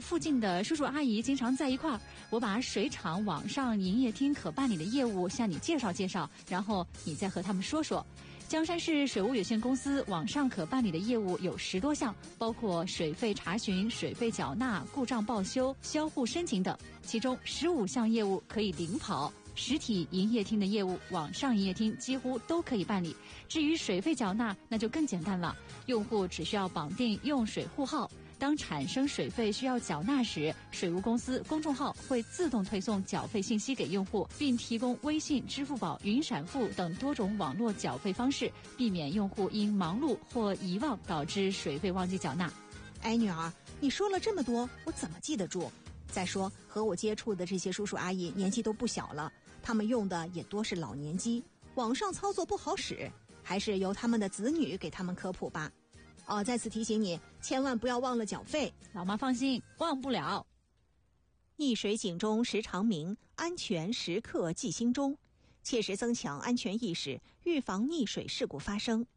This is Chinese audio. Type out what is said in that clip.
附近的叔叔阿姨经常在一块儿，我把水厂网上营业厅可办理的业务向你介绍介绍，然后你再和他们说说。江山市水务有限公司网上可办理的业务有10多项，包括水费查询、水费缴纳、故障报修、销户申请等，其中15项业务可以领跑。实体营业厅的业务，网上营业厅几乎都可以办理。至于水费缴纳，那就更简单了，用户只需要绑定用水户号，当产生水费需要缴纳时，水务公司公众号会自动推送缴费信息给用户，并提供微信、支付宝、云闪付等多种网络缴费方式，避免用户因忙碌或遗忘导致水费忘记缴纳。 哎，女儿，你说了这么多，我怎么记得住？再说和我接触的这些叔叔阿姨年纪都不小了，他们用的也多是老年机，网上操作不好使，还是由他们的子女给他们科普吧。哦，再次提醒你，千万不要忘了缴费。 老妈放心，忘不了。 溺水警钟时常鸣，安全时刻记心中，切实增强安全意识，预防溺水事故发生。